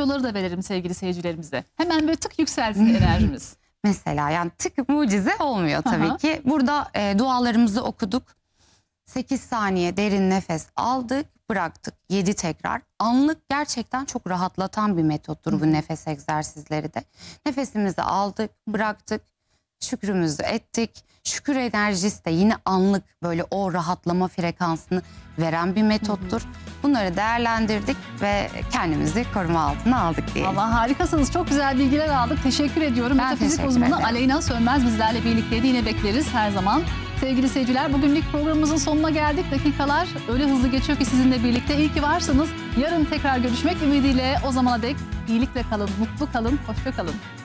tüyoları da verelim sevgili seyircilerimize. Hemen böyle tık yükselsin enerjimiz. Mesela yani tık mucize olmuyor tabii ki. Burada dualarımızı okuduk. 8 saniye derin nefes aldık, bıraktık. 7 tekrar. Anlık gerçekten çok rahatlatan bir metottur bu nefes egzersizleri de. Nefesimizi aldık, bıraktık. Şükrümüzü ettik. Şükür enerjisi de yine anlık böyle o rahatlama frekansını veren bir metottur. Bunları değerlendirdik ve kendimizi koruma altına aldık diye. Allah harikasınız. Çok güzel bilgiler aldık. Teşekkür ediyorum. Ben Metafizik teşekkür uzmanı ederim. Aleyna Sönmez bizlerle birlikteydi. Yine bekleriz her zaman. Sevgili seyirciler, bugünlük programımızın sonuna geldik. Dakikalar öyle hızlı geçiyor ki sizinle birlikte. İyi ki varsınız. Yarın tekrar görüşmek ümidiyle. O zamana dek iyilikle kalın, mutlu kalın, hoşça kalın.